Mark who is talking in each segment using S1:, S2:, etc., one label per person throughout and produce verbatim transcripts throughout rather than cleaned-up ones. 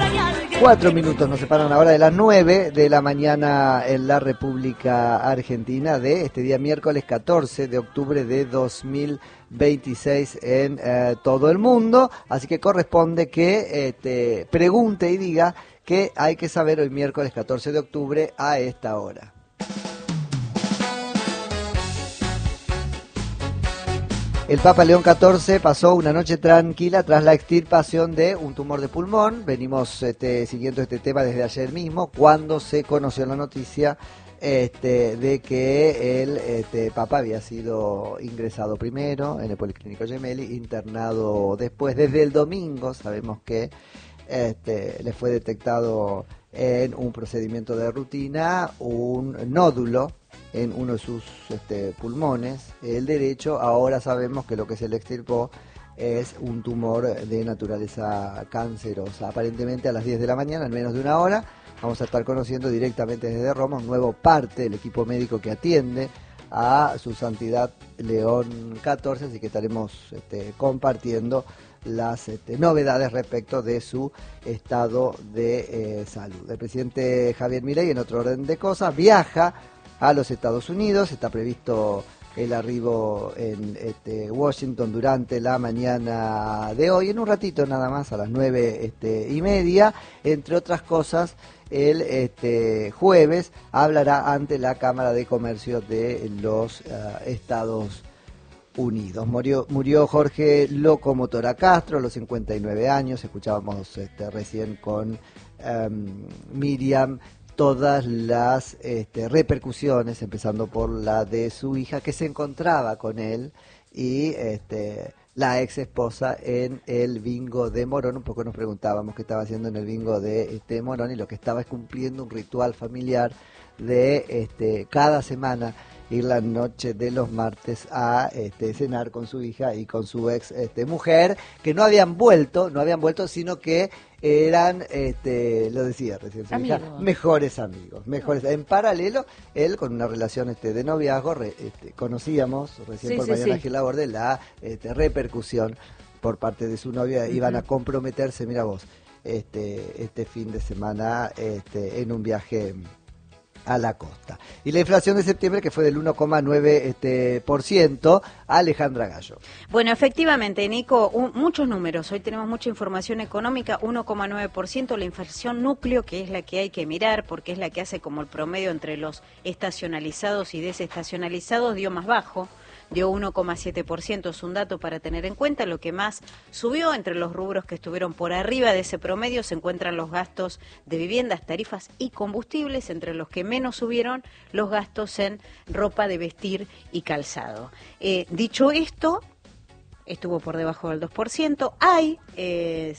S1: Cuatro minutos nos separan ahora de las nueve de la mañana en la República Argentina de este día miércoles catorce de octubre de dos mil veintiséis en eh, todo el mundo. Así que corresponde que eh, te pregunte y diga qué hay que saber hoy miércoles catorce de octubre a esta hora. El Papa León catorce pasó una noche tranquila tras la extirpación de un tumor de pulmón. Venimos este, siguiendo este tema desde ayer mismo, cuando se conoció la noticia este, de que el este, Papa había sido ingresado primero en el Policlínico Gemelli, internado después, desde el domingo. Sabemos que este, le fue detectado en un procedimiento de rutina un nódulo en uno de sus este, pulmones, el derecho. Ahora sabemos que lo que se le extirpó es un tumor de naturaleza cancerosa. Aparentemente a las diez de la mañana, en menos de una hora, vamos a estar conociendo directamente desde Roma un nuevo parte del equipo médico que atiende a su santidad León catorce, así que estaremos este, compartiendo las este, novedades respecto de su estado de eh, salud. El presidente Javier Milei, en otro orden de cosas, viaja a los Estados Unidos. Está previsto el arribo en este, Washington durante la mañana de hoy, en un ratito nada más, a las nueve este, y media. Entre otras cosas, el este, jueves hablará ante la Cámara de Comercio de los uh, Estados Unidos. Murió, murió Jorge Locomotora Castro a los cincuenta y nueve años. Escuchábamos este, recién con um, Miriam todas las este, repercusiones, empezando por la de su hija, que se encontraba con él, y este, la ex esposa en el bingo de Morón. Un poco nos preguntábamos qué estaba haciendo en el bingo de este, Morón, y lo que estaba es cumpliendo un ritual familiar de este, cada semana ir la noche de los martes a este, cenar con su hija y con su ex este, mujer, que no habían vuelto, no habían vuelto, sino que eran, este, lo decía recién su hija, mejores amigos, mejores. En paralelo, él con una relación este, de noviazgo, re, este, conocíamos recién sí, por sí, Mariana sí. Gil Laborde la este, repercusión por parte de su novia. Uh-huh. Iban a comprometerse, mira vos, este, este fin de semana este, en un viaje a la costa. Y la inflación de septiembre, que fue del uno coma nueve este, por ciento, Alejandra Gallo.
S2: Bueno, efectivamente, Nico, un, muchos números. Hoy tenemos mucha información económica, uno coma nueve por ciento. La inflación núcleo, que es la que hay que mirar, porque es la que hace como el promedio entre los estacionalizados y desestacionalizados, dio más bajo. Dio uno coma siete por ciento, es un dato para tener en cuenta. Lo que más subió entre los rubros que estuvieron por arriba de ese promedio se encuentran los gastos de viviendas, tarifas y combustibles, entre los que menos subieron los gastos en ropa de vestir y calzado. Eh, dicho esto, estuvo por debajo del dos por ciento. Hay eh,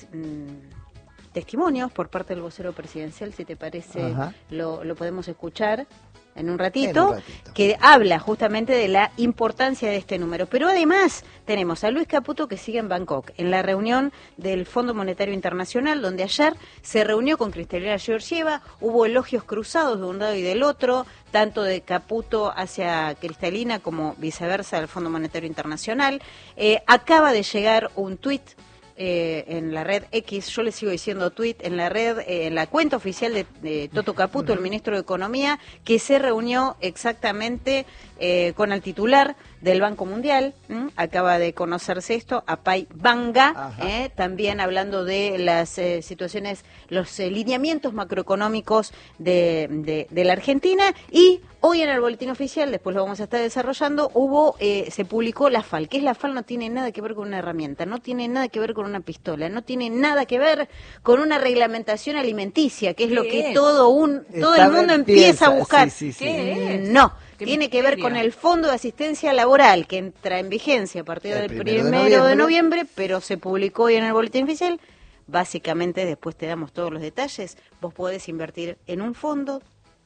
S2: mmm, testimonios por parte del vocero presidencial, si te parece, lo, lo podemos escuchar en un ratito, en un ratito, que habla justamente de la importancia de este número. Pero además tenemos a Luis Caputo, que sigue en Bangkok, en la reunión del Fondo Monetario Internacional, donde ayer se reunió con Kristalina Georgieva. Hubo elogios cruzados de un lado y del otro, tanto de Caputo hacia Kristalina como viceversa del Fondo Monetario Internacional. Eh, acaba de llegar un tuit Eh, en la red X, yo le sigo diciendo tweet, en la red, eh, en la cuenta oficial de, de Toto Caputo, el ministro de Economía, que se reunió exactamente eh, con el titular del Banco Mundial. ¿m? Acaba de conocerse esto, Apay Banga, eh, también hablando de las eh, situaciones, los eh, lineamientos macroeconómicos de, de, de la Argentina. Y hoy en el boletín oficial, después lo vamos a estar desarrollando, hubo, eh, se publicó la F A L. ¿Qué es la F A L? No tiene nada que ver con una herramienta, no tiene nada que ver con una pistola, no tiene nada que ver con una reglamentación alimenticia, que es lo que todo un todo el mundo empieza a buscar.
S1: Sí, sí, sí.
S2: ¿Qué es? No, tiene que ver con el Fondo de Asistencia Laboral, que entra en vigencia a partir del primero de noviembre, de noviembre, pero se publicó hoy en el boletín oficial. Básicamente, después te damos todos los detalles, vos podés invertir en un fondo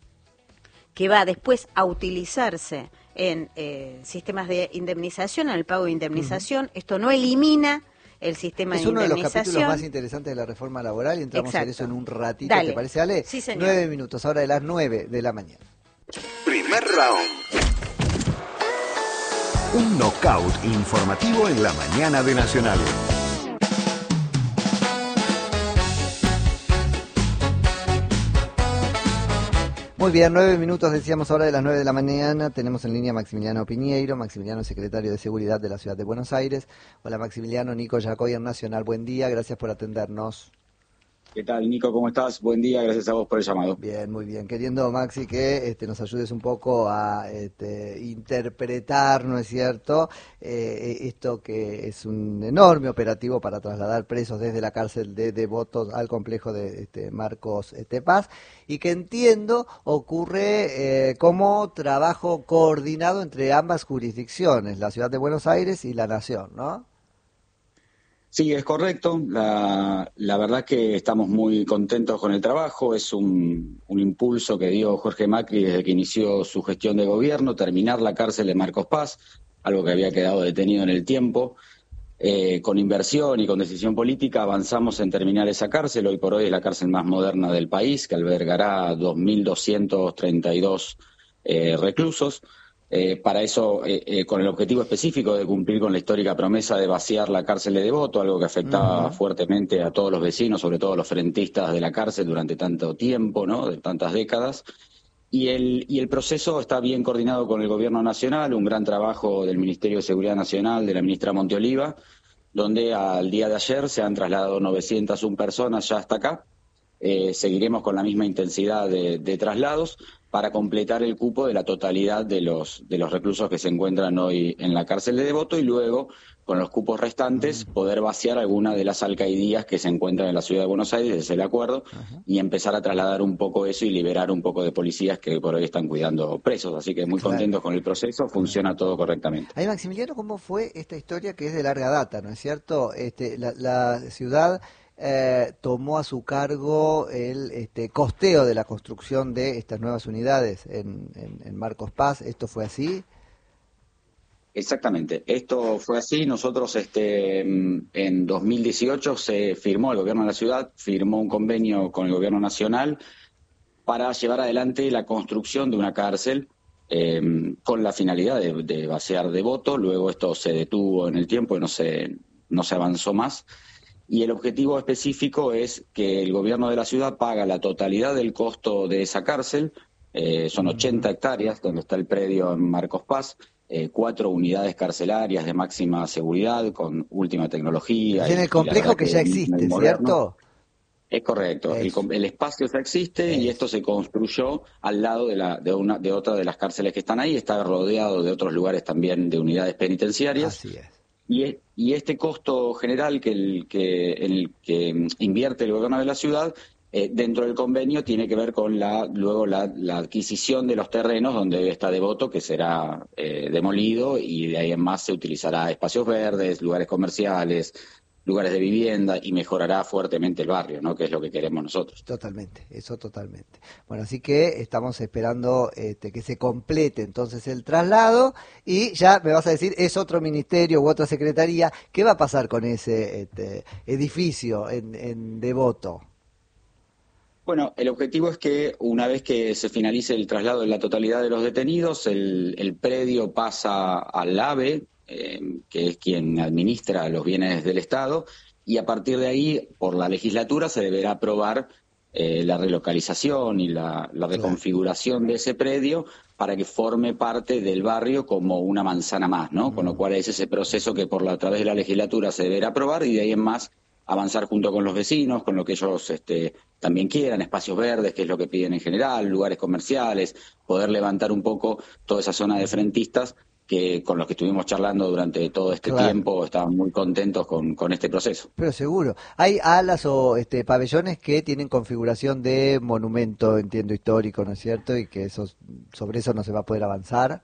S2: que va después a utilizarse en eh, sistemas de indemnización, en el pago de indemnización. Uh-huh. Esto no elimina el sistema
S1: es
S2: de indemnización.
S1: Es uno de los capítulos más interesantes de la reforma laboral, y entramos
S2: Exacto.
S1: en eso en un ratito.
S2: Dale.
S1: ¿Te parece, Ale?
S2: Sí, señor.
S1: Nueve minutos, ahora de las nueve de la mañana.
S3: Primer round. Un knockout informativo en la mañana de Nacional.
S1: Muy bien, nueve minutos, decíamos ahora de las nueve de la mañana. Tenemos en línea a Maximiliano Piñeiro, Maximiliano secretario de Seguridad de la Ciudad de Buenos Aires. Hola Maximiliano, Nico Yacoy en Nacional, buen día, gracias por atendernos.
S4: ¿Qué tal, Nico? ¿Cómo estás? Buen día, gracias a vos por el llamado.
S1: Bien, muy bien. Queriendo, Maxi, que este, nos ayudes un poco a este, interpretar, ¿no es cierto?, eh, esto que es un enorme operativo para trasladar presos desde la cárcel de Devoto al complejo de este, Marcos este, Paz, y que entiendo ocurre eh, como trabajo coordinado entre ambas jurisdicciones, la Ciudad de Buenos Aires y la Nación, ¿no?
S4: Sí, es correcto. La, la verdad que estamos muy contentos con el trabajo. Es un, un impulso que dio Jorge Macri desde que inició su gestión de gobierno, terminar la cárcel de Marcos Paz, algo que había quedado detenido en el tiempo. Eh, con inversión y con decisión política avanzamos en terminar esa cárcel. Hoy por hoy es la cárcel más moderna del país, que albergará dos mil doscientos treinta y dos eh, reclusos. Eh, para eso, eh, eh, con el objetivo específico de cumplir con la histórica promesa de vaciar la cárcel de Devoto, algo que afectaba uh-huh. fuertemente a todos los vecinos, sobre todo a los frentistas de la cárcel durante tanto tiempo, ¿no?, de tantas décadas. Y el, y el proceso está bien coordinado con el Gobierno Nacional, un gran trabajo del Ministerio de Seguridad Nacional, de la ministra Monteoliva, donde al día de ayer se han trasladado novecientas una personas ya hasta acá. Eh, seguiremos con la misma intensidad de, de traslados para completar el cupo de la totalidad de los de los reclusos que se encuentran hoy en la cárcel de Devoto, y luego, con los cupos restantes, poder vaciar alguna de las alcaidías que se encuentran en la Ciudad de Buenos Aires, es el acuerdo, uh-huh. y empezar a trasladar un poco eso y liberar un poco de policías que por hoy están cuidando presos. Así que muy claro. contentos con el proceso, funciona todo correctamente.
S1: Ahí, Maximiliano, ¿cómo fue esta historia que es de larga data, ¿no es cierto? Este, la, la ciudad... Eh, tomó a su cargo el este, costeo de la construcción de estas nuevas unidades en, en, en Marcos Paz. ¿Esto fue así?
S4: Exactamente, esto fue así. Nosotros este, en dos mil dieciocho se firmó, el gobierno de la ciudad firmó un convenio con el gobierno nacional para llevar adelante la construcción de una cárcel eh, con la finalidad de, de vaciar Devoto. Luego esto se detuvo en el tiempo y no se, no se avanzó más. Y el objetivo específico es que el gobierno de la ciudad paga la totalidad del costo de esa cárcel, eh, son ochenta hectáreas donde está el predio en Marcos Paz, eh, cuatro unidades carcelarias de máxima seguridad con última tecnología.
S1: Y en el complejo que ya existe, ¿cierto?
S4: Es correcto, el, el espacio ya existe es. Y esto se construyó al lado de, la, de, una, de otra de las cárceles que están ahí, está rodeado de otros lugares también de unidades penitenciarias.
S1: Así es.
S4: Y, y este costo general que el que, el que invierte el gobierno de la ciudad eh, dentro del convenio tiene que ver con la luego la, la adquisición de los terrenos donde está Devoto, que será eh, demolido, y de ahí en más se utilizará espacios verdes, lugares comerciales, lugares de vivienda, y mejorará fuertemente el barrio, ¿no?, que es lo que queremos nosotros.
S1: Totalmente, eso totalmente. Bueno, así que estamos esperando este, que se complete entonces el traslado, y ya me vas a decir, es otro ministerio u otra secretaría. ¿Qué va a pasar con ese este, edificio en, en Devoto?
S4: Bueno, el objetivo es que una vez que se finalice el traslado de la totalidad de los detenidos, el, el predio pasa al AVE, Eh, que es quien administra los bienes del Estado, y a partir de ahí, por la legislatura, se deberá aprobar eh, la relocalización y la, la reconfiguración de ese predio para que forme parte del barrio como una manzana más, ¿no? Mm. Con lo cual es ese proceso que por la, a través de la legislatura se deberá aprobar, y de ahí en más avanzar junto con los vecinos, con lo que ellos este, también quieran, espacios verdes, que es lo que piden en general, lugares comerciales, poder levantar un poco toda esa zona de frentistas, que con los que estuvimos charlando durante todo este claro. tiempo estaban muy contentos con, con este proceso.
S1: Pero seguro. Hay alas o este, pabellones que tienen configuración de monumento, entiendo, histórico, ¿no es cierto? Y que esos, sobre eso no se va a poder avanzar.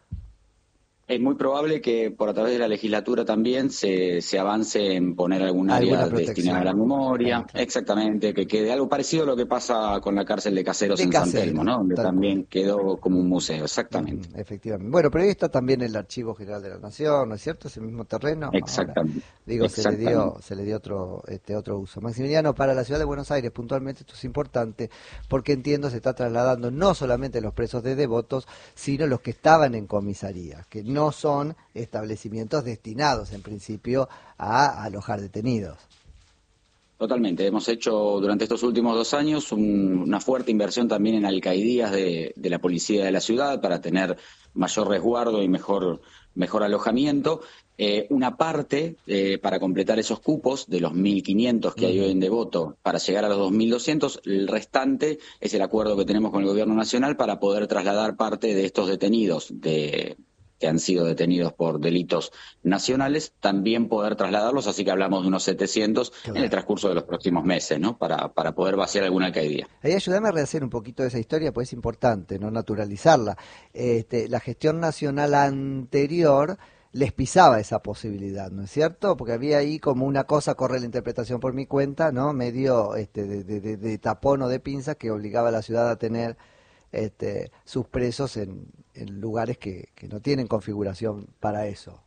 S4: Es muy probable que por a través de la legislatura también se, se avance en poner algún área destinada a la memoria, claro, claro. Exactamente, que quede algo parecido a lo que pasa con la cárcel de Caseros de en Casero, San Telmo, ¿no? Donde también cual. quedó como un museo, exactamente.
S1: Mm, efectivamente. Bueno, pero ahí está también el Archivo General de la Nación, ¿no es cierto? Ese mismo terreno.
S4: Exactamente.
S1: Ahora, digo,
S4: exactamente.
S1: se le dio, se le dio otro, este, otro uso. Maximiliano, para la Ciudad de Buenos Aires, puntualmente, esto es importante, porque entiendo se está trasladando no solamente los presos de Devotos, sino los que estaban en comisaría, que no son establecimientos destinados en principio a alojar detenidos.
S4: Totalmente. Hemos hecho durante estos últimos dos años un, una fuerte inversión también en alcaidías de, de la policía de la ciudad para tener mayor resguardo y mejor, mejor alojamiento. Eh, una parte eh, para completar esos cupos de los mil quinientos que hay hoy en Devoto para llegar a los dos mil doscientos. El restante es el acuerdo que tenemos con el Gobierno Nacional para poder trasladar parte de estos detenidos de que han sido detenidos por delitos nacionales, también poder trasladarlos, así que hablamos de unos setecientos claro. en el transcurso de los próximos meses, ¿no? Para, para poder vaciar alguna alcaldía.
S1: Ahí ayúdame a rehacer un poquito de esa historia, pues es importante, ¿no? Naturalizarla. Este, la gestión nacional anterior les pisaba esa posibilidad, ¿no es cierto? Porque había ahí como una cosa, corre la interpretación por mi cuenta, ¿no? Medio este, de, de, de, de tapón o de pinzas que obligaba a la ciudad a tener Este, sus presos en, en lugares que, que no tienen configuración para eso.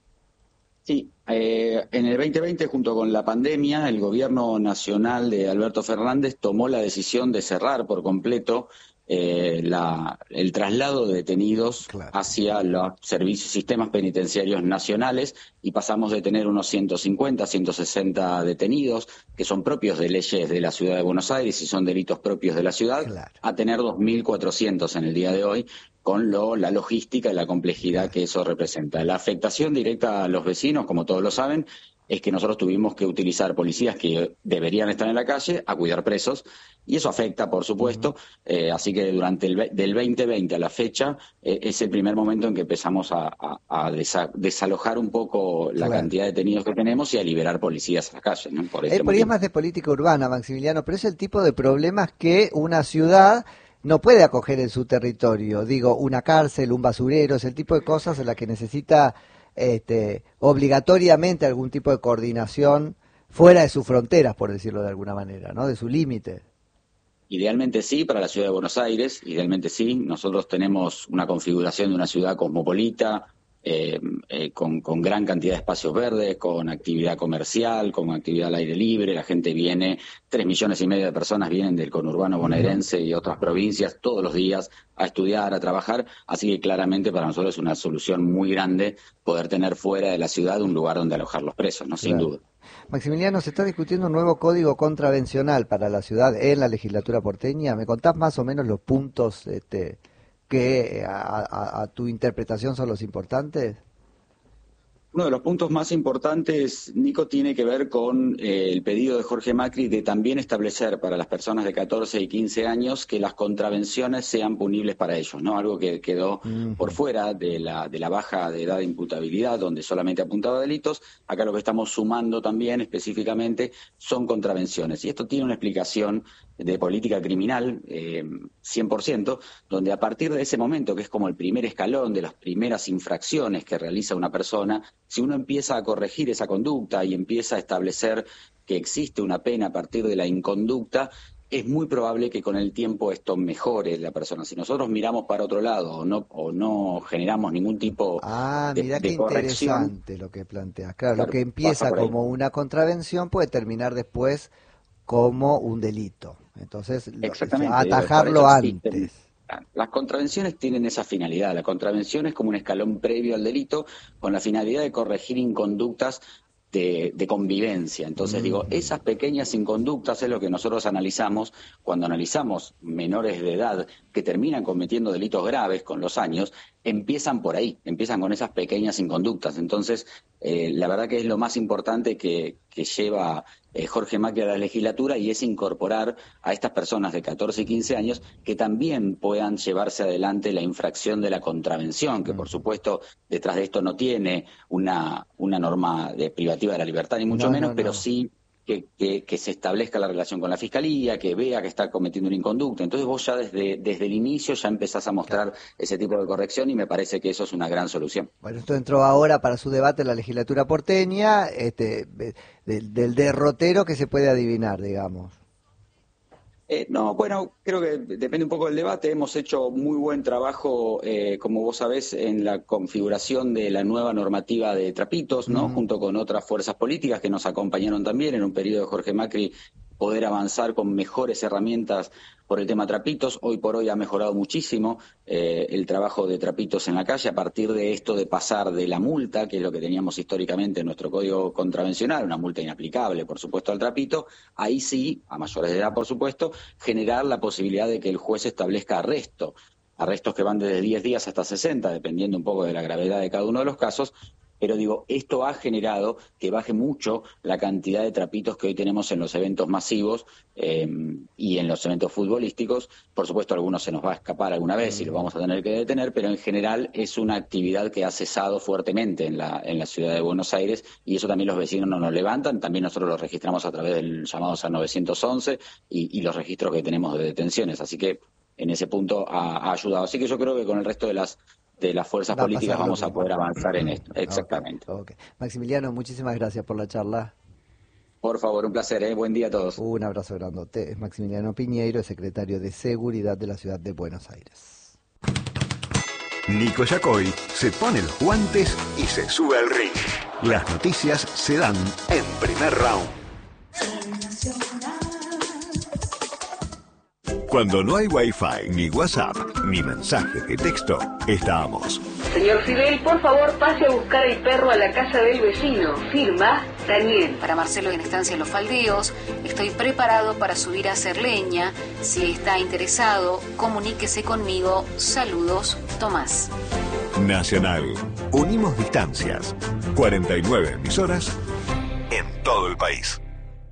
S4: Sí, eh, en el veinte veinte, junto con la pandemia, el gobierno nacional de Alberto Fernández tomó la decisión de cerrar por completo eh, la, el traslado de detenidos claro. hacia los servicios, sistemas penitenciarios nacionales, y pasamos de tener unos ciento cincuenta, ciento sesenta detenidos, que son propios de leyes de la ciudad de Buenos Aires y son delitos propios de la ciudad, claro. a tener dos mil cuatrocientos en el día de hoy, con lo, la logística y la complejidad que eso representa. La afectación directa a los vecinos, como todos lo saben, es que nosotros tuvimos que utilizar policías que deberían estar en la calle a cuidar presos, y eso afecta, por supuesto, uh-huh. eh, así que durante el del veinte veinte a la fecha eh, es el primer momento en que empezamos a, a, a desa, desalojar un poco la claro. cantidad de detenidos que tenemos y a liberar policías a la calle, ¿no? Por, este
S1: el es más de política urbana, Maximiliano, pero es el tipo de problemas que una ciudad no puede acoger en su territorio. Digo, una cárcel, un basurero, es el tipo de cosas en las que necesita este, obligatoriamente algún tipo de coordinación fuera de sus fronteras, por decirlo de alguna manera, ¿no? De su límite.
S4: Idealmente sí, para la ciudad de Buenos Aires, idealmente sí. Nosotros tenemos una configuración de una ciudad cosmopolita, eh, eh, con, con gran cantidad de espacios verdes, con actividad comercial, con actividad al aire libre. La gente viene, tres millones y medio de personas vienen del conurbano bonaerense y otras provincias todos los días a estudiar, a trabajar. Así que claramente para nosotros es una solución muy grande poder tener fuera de la ciudad un lugar donde alojar los presos, ¿no? Sin
S1: claro.
S4: duda.
S1: Maximiliano, se está discutiendo un nuevo código contravencional para la ciudad en la legislatura porteña. ¿Me contás más o menos los puntos este, que a, a, a tu interpretación son los importantes?
S4: Uno de los puntos más importantes, Nico, tiene que ver con eh, el pedido de Jorge Macri de también establecer para las personas de catorce y quince años que las contravenciones sean punibles para ellos, ¿no? Algo que quedó uh-huh. por fuera de la, de la baja de edad de imputabilidad, donde solamente apuntaba a delitos. Acá lo que estamos sumando también específicamente son contravenciones. Y esto tiene una explicación de política criminal, eh, cien por ciento, donde a partir de ese momento, que es como el primer escalón de las primeras infracciones que realiza una persona, si uno empieza a corregir esa conducta y empieza a establecer que existe una pena a partir de la inconducta, es muy probable que con el tiempo esto mejore la persona. Si nosotros miramos para otro lado o no, o no generamos ningún tipo
S1: ah,
S4: de,
S1: mirá
S4: de
S1: qué
S4: corrección...
S1: interesante lo que planteas. Claro,
S4: claro,
S1: lo que empieza como una contravención puede terminar después como un delito. Entonces,
S4: exactamente,
S1: atajarlo antes.
S4: Existen. Las contravenciones tienen esa finalidad. La contravención es como un escalón previo al delito con la finalidad de corregir inconductas de, de convivencia. Entonces, mm. digo, esas pequeñas inconductas es lo que nosotros analizamos cuando analizamos menores de edad que terminan cometiendo delitos graves con los años, empiezan por ahí, empiezan con esas pequeñas inconductas. Entonces, eh, la verdad que es lo más importante que, que lleva eh, Jorge Macri a la legislatura, y es incorporar a estas personas de catorce y quince años que también puedan llevarse adelante la infracción de la contravención, que por supuesto detrás de esto no tiene una, una norma de privativa de la libertad, ni mucho
S1: no,
S4: menos,
S1: no,
S4: pero
S1: no.
S4: sí Que, que, que se establezca la relación con la Fiscalía, que vea que está cometiendo una inconducta. Entonces vos ya desde, desde el inicio ya empezás a mostrar claro. ese tipo de corrección, y me parece que eso es una gran solución.
S1: Bueno, esto entró ahora para su debate en la legislatura porteña, este, de, del derrotero que se puede adivinar, digamos.
S4: Eh, no, bueno, creo que depende un poco del debate. Hemos hecho muy buen trabajo, eh, como vos sabés, en la configuración de la nueva normativa de trapitos, ¿no? Mm. Junto con otras fuerzas políticas que nos acompañaron también en un periodo de Jorge Macri poder avanzar con mejores herramientas por el tema trapitos. Hoy por hoy ha mejorado muchísimo eh, el trabajo de trapitos en la calle a partir de esto de pasar de la multa, que es lo que teníamos históricamente en nuestro código contravencional, una multa inaplicable, por supuesto, al trapito. Ahí sí, a mayores de edad, por supuesto, generar la posibilidad de que el juez establezca arresto. Arrestos que van desde diez días hasta sesenta, dependiendo un poco de la gravedad de cada uno de los casos. Pero digo, esto ha generado que baje mucho la cantidad de trapitos que hoy tenemos en los eventos masivos eh, y en los eventos futbolísticos. Por supuesto, algunos se nos va a escapar alguna vez y lo vamos a tener que detener, pero en general es una actividad que ha cesado fuertemente en la, en la ciudad de Buenos Aires, y eso también los vecinos no nos levantan. También nosotros lo registramos a través del llamado al nueve once y, y los registros que tenemos de detenciones. Así que en ese punto ha, ha ayudado. Así que yo creo que con el resto de las de las fuerzas
S1: Va
S4: políticas
S1: a
S4: vamos a poder avanzar en esto. Exactamente.
S1: Okay, okay. Maximiliano, muchísimas gracias por la charla.
S4: Por favor, un placer, ¿eh? Buen día a todos.
S1: Un abrazo grandote. Es Maximiliano Piñeiro, secretario de Seguridad de la Ciudad de Buenos Aires.
S3: Nico Yacoy se pone los guantes y se sube al ring. Las noticias se dan en Primer Round. Cuando no hay Wi-Fi, ni WhatsApp, ni mensajes de texto, estamos.
S5: Señor Fidel, por favor pase a buscar el perro a la casa del vecino. Firma, Daniel.
S6: Para Marcelo en Estancia Los Faldeos, estoy preparado para subir a hacer leña. Si está interesado, comuníquese conmigo. Saludos, Tomás.
S3: Nacional. Unimos distancias. cuarenta y nueve emisoras en todo el país.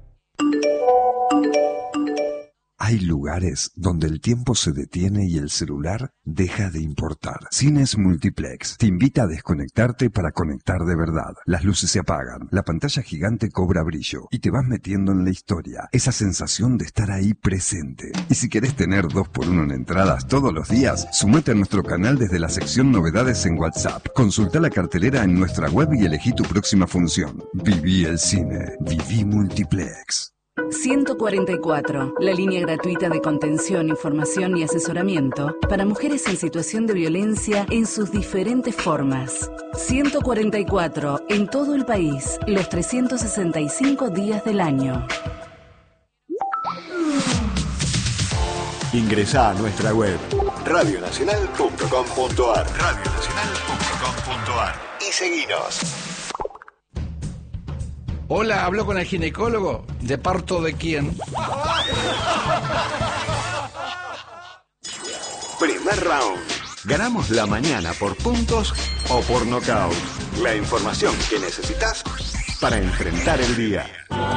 S7: Hay lugares donde el tiempo se detiene y el celular deja de importar. Cines Multiplex te invita a desconectarte para conectar de verdad. Las luces se apagan, la pantalla gigante cobra brillo y te vas metiendo en la historia. Esa sensación de estar ahí presente. Y si querés tener dos por uno en entradas todos los días, sumate a nuestro canal desde la sección Novedades en WhatsApp. Consulta la cartelera en nuestra web y elegí tu próxima función. Viví el cine. Viví Multiplex.
S8: ciento cuarenta y cuatro, la línea gratuita de contención, información y asesoramiento para mujeres en situación de violencia en sus diferentes formas. ciento cuarenta y cuatro, en todo el país, los trescientos sesenta y cinco días del año.
S3: Ingresá a nuestra web radio nacional punto com punto ar radio nacional punto com punto ar y seguinos.
S9: Hola, ¿hablo con el ginecólogo? ¿De parto de quién?
S3: Primer round. Ganamos la mañana por puntos o por nocaut. La información que necesitas para enfrentar el día.